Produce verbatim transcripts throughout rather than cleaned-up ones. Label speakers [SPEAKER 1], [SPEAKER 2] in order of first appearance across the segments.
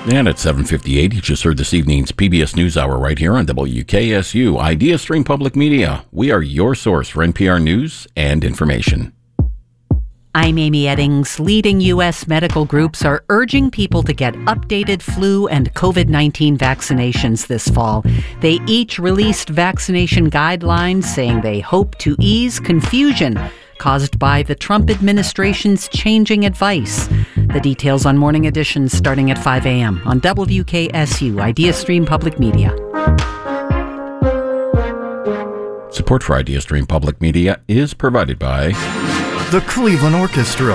[SPEAKER 1] And at seven fifty-eight, you just heard this evening's P B S NewsHour right here on W K S U, IdeaStream Public Media. We are your source for N P R news and information.
[SPEAKER 2] I'm Amy Eddings. Leading U S medical groups are urging people to get updated flu and covid nineteen vaccinations this fall. They each released vaccination guidelines saying they hope to ease confusion caused by the Trump administration's changing advice. The details on Morning Edition starting at five a.m. on W K S U, IdeaStream Public Media.
[SPEAKER 1] Support for IdeaStream Public Media is provided by
[SPEAKER 3] the Cleveland Orchestra,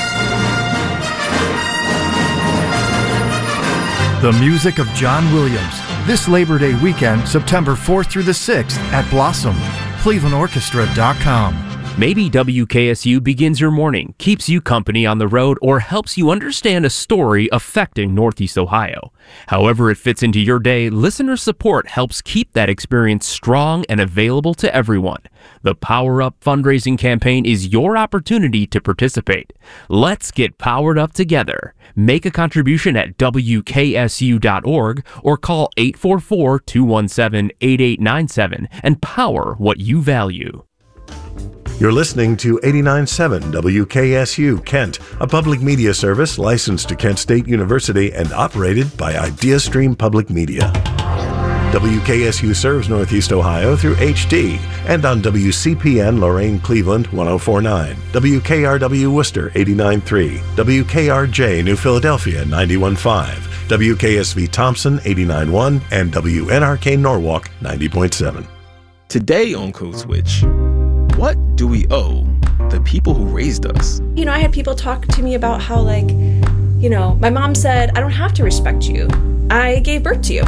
[SPEAKER 3] the music of John Williams, this Labor Day weekend, September fourth through the sixth at Blossom, cleveland orchestra dot com.
[SPEAKER 4] Maybe W K S U begins your morning, keeps you company on the road, or helps you understand a story affecting Northeast Ohio. However it fits into your day, listener support helps keep that experience strong and available to everyone. The Power Up fundraising campaign is your opportunity to participate. Let's get powered up together. Make a contribution at W K S U dot org or call eight four four, two one seven, eight eight nine seven and power what you value.
[SPEAKER 5] You're listening to eighty-nine point seven W K S U Kent, a public media service licensed to Kent State University and operated by IdeaStream Public Media. W K S U serves Northeast Ohio through H D and on W C P N Lorain Cleveland one oh four point nine, W K R W Worcester eighty-nine point three, W K R J New Philadelphia ninety-one point five, W K S V Thompson eighty-nine point one, and W N R K Norwalk ninety point seven.
[SPEAKER 6] Today on Code Switch, what do we owe the people who raised us?
[SPEAKER 7] You know, I had people talk to me about how, like, you know, my mom said, I don't have to respect you. I gave birth to you.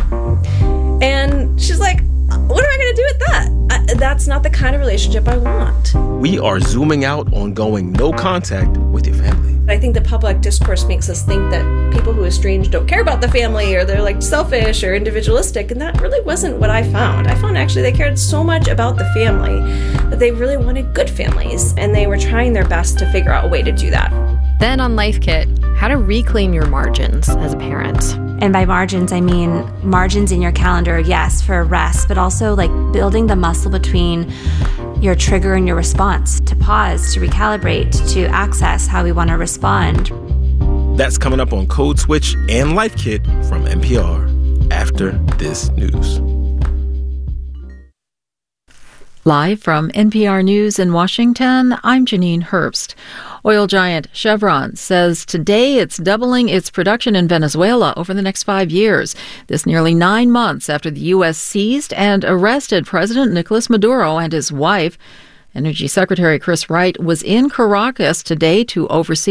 [SPEAKER 7] And she's like, what am I going to do with that? I, that's not the kind of relationship I want.
[SPEAKER 6] We are zooming out on going no contact with your family.
[SPEAKER 7] I think the public discourse makes us think that people who are estranged don't care about the family, or they're like selfish or individualistic, and that really wasn't what I found. I found actually they cared so much about the family that they really wanted good families, and they were trying their best to figure out a way to do that.
[SPEAKER 8] Then on Life Kit, how to reclaim your margins as a parent.
[SPEAKER 9] And by margins, I mean margins in your calendar, yes, for rest, but also like building the muscle between your trigger and your response, to pause, to recalibrate, to access how we want to respond.
[SPEAKER 6] That's coming up on Code Switch and Life Kit from N P R after this news.
[SPEAKER 10] Live from N P R News in Washington, I'm Janine Herbst. Oil giant Chevron says today it's doubling its production in Venezuela over the next five years. This nearly nine months after the U S seized and arrested President Nicolas Maduro and his wife. Energy Secretary Chris Wright was in Caracas today to oversee